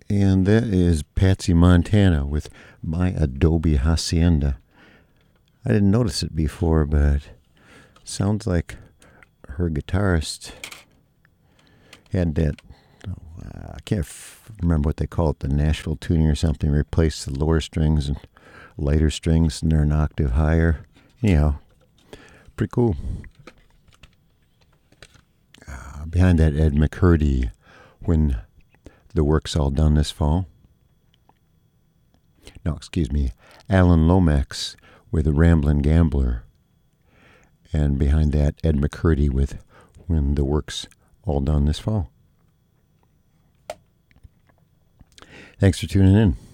And that is Patsy Montana with My Adobe Hacienda. I didn't notice it before, but sounds like her guitarist had that, I can't remember what they call it, the Nashville tuning or something, replaced the lower strings and lighter strings, and they're an octave higher. Anyhow, pretty cool. Behind that, Ed McCurdy, When the Work's All Done This Fall. No, excuse me, Alan Lomax with The Ramblin' Gambler. And behind that, Ed McCurdy with When the Work's All Done This Fall. Thanks for tuning in.